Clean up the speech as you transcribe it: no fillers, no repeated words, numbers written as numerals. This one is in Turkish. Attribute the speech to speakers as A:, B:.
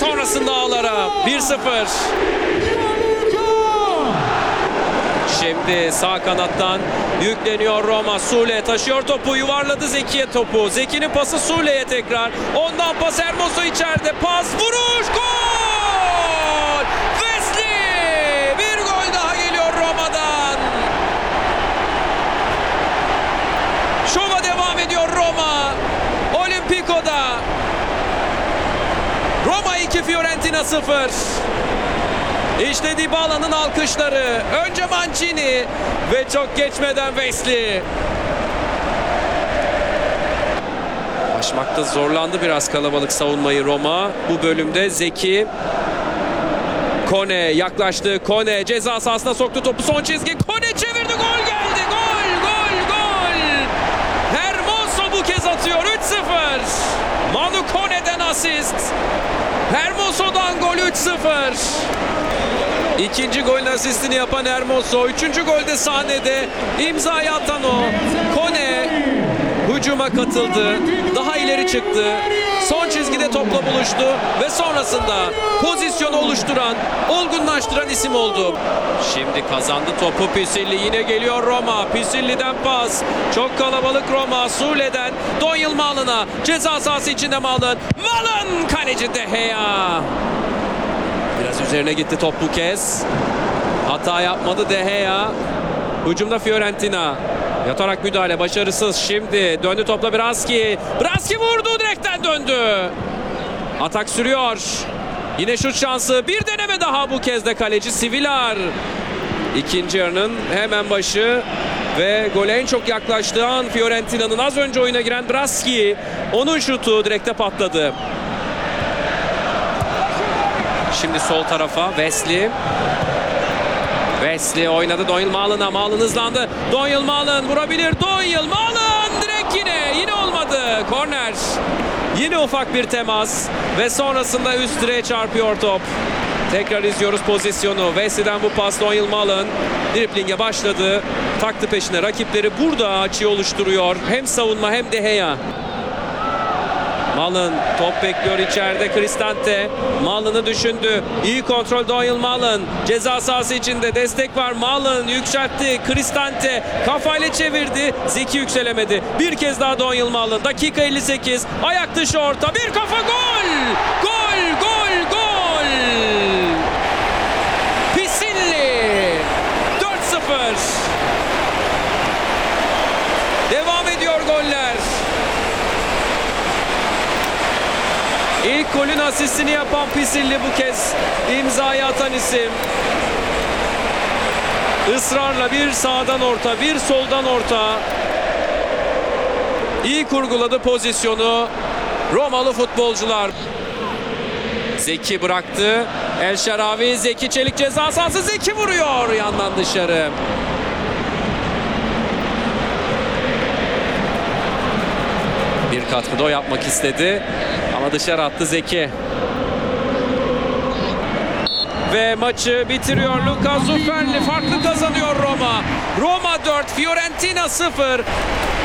A: sonrasında ağlara 1-0. Şimdi sağ kanattan yükleniyor Roma. Sule taşıyor topu, yuvarladı Zeki'ye topu. Zeki'nin pası Sule'ye tekrar. Ondan pas, Hermoso içeride. Pas, vuruş, gol! Wesley! Bir gol daha geliyor Roma'dan. Şova devam ediyor Roma. Olimpico'da. Roma 2, Fiorentina 0. İşte Dybala'nın alkışları. Önce Mancini ve çok geçmeden Wesley. Aşmakta zorlandı biraz kalabalık savunmayı Roma. Bu bölümde Zeki. Kone yaklaştı. Kone ceza sahasına soktu topu. Son çizgi. Kone çevirdi. Gol geldi. Gol, gol, gol. Hermoso bu kez atıyor. 3-0. Manu Kone'den asist. Hermoso'dan gol 3-0. İkinci golün asistini yapan Hermoso. Üçüncü golde sahnede imzayı atan o. Kone hücuma katıldı. Daha ileri çıktı. Son çizgide topla buluştu. Ve sonrasında pozisyonu oluşturan, olgunlaştıran isim oldu. Şimdi kazandı topu Pisilli. Yine geliyor Roma. Pisilli'den pas. Çok kalabalık Roma. Sule'den Donyal Malen'a. Ceza sahası içinde Malen. Malen kaleci De Gea. Biraz üzerine gitti top bu kez. Hata yapmadı De Gea. Hücumda Fiorentina. Yatarak müdahale başarısız. Şimdi döndü topla Braski. Braski vurdu, direkten döndü. Atak sürüyor. Yine şut şansı. Bir deneme daha bu kez de kaleci Sivilar. İkinci yarının hemen başı ve gole en çok yaklaştığı an Fiorentina'nın az önce oyuna giren Braski. Onun şutu direkte patladı. Şimdi sol tarafa Wesley. Wesley oynadı Donyal Malen'a. Malen hızlandı. Donyal Malen vurabilir. Donyal Malen direkt yine olmadı. Korner. Yine ufak bir temas ve sonrasında üst direğe çarpıyor top. Tekrar izliyoruz pozisyonu. Wesley'den bu pas Donyal Malen. Driblinge başladı. Taktı peşine rakipleri. Burada açıyı oluşturuyor. Hem savunma hem De Gea. Malen top bekliyor içeride. Cristante Malen'ı düşündü. İyi kontrol Donyal Malen. Ceza sahası içinde destek var. Malen yükseltti. Cristante kafayla çevirdi. Zeki yükselemedi. Bir kez daha Donyal Malen. Dakika 58. Ayak dışı orta. Bir kafa gol. Gol, gol, gol. Pisilli. 4-0. Devam ediyor goller. İlk golün asistini yapan Pisilli bu kez imzayı atan isim. Israrla bir sağdan orta, bir soldan orta. İyi kurguladı pozisyonu Romalı futbolcular. Zeki bıraktı. El Şaravi, Zeki Çelik ceza sahası. Zeki vuruyor yandan dışarı. Bir katkıda o yapmak istedi. Ama dışarı attı Zeki. Ve maçı bitiriyor Luca Zufferli. Farklı kazanıyor Roma. Roma 4, Fiorentina 0.